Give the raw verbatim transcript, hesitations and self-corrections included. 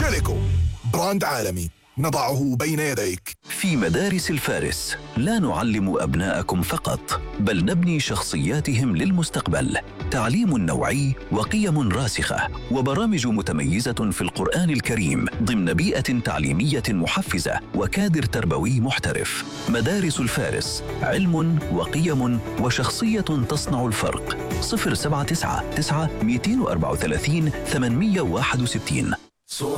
جيليكو، براند عالمي نضعه بين يديك. في مدارس الفارس لا نعلم أبناءكم فقط، بل نبني شخصياتهم للمستقبل. تعليم نوعي وقيم راسخة وبرامج متميزة في القرآن الكريم ضمن بيئة تعليمية محفزة وكادر تربوي محترف. مدارس الفارس، علم وقيم وشخصية تصنع الفرق. صفر سبعة تسعة تسعة اثنين أربعة ثلاثة ثمانمائة وواحد وستين.